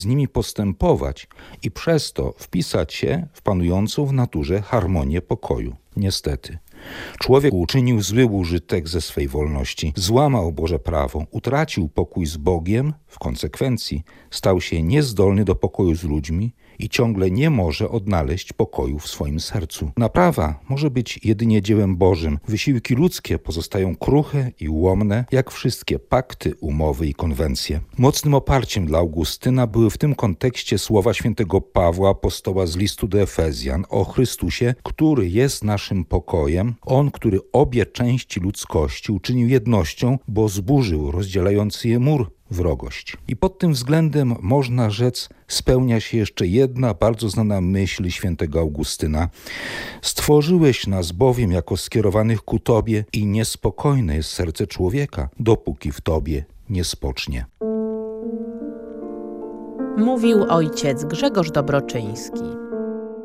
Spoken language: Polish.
z nimi postępować i przez to wpisać się w panującą w naturze harmonię pokoju. Niestety. Człowiek uczynił zły użytek ze swej wolności, złamał Boże prawo, utracił pokój z Bogiem, w konsekwencji stał się niezdolny do pokoju z ludźmi i ciągle nie może odnaleźć pokoju w swoim sercu. Naprawa może być jedynie dziełem Bożym. Wysiłki ludzkie pozostają kruche i ułomne, jak wszystkie pakty, umowy i konwencje. Mocnym oparciem dla Augustyna były w tym kontekście słowa świętego Pawła, apostoła z listu do Efezjan, o Chrystusie, który jest naszym pokojem, On, który obie części ludzkości uczynił jednością, bo zburzył rozdzielający je mur, wrogość. I pod tym względem można rzec, spełnia się jeszcze jedna bardzo znana myśl świętego Augustyna. Stworzyłeś nas bowiem jako skierowanych ku Tobie i niespokojne jest serce człowieka, dopóki w Tobie nie spocznie. Mówił ojciec Grzegorz Dobroczyński.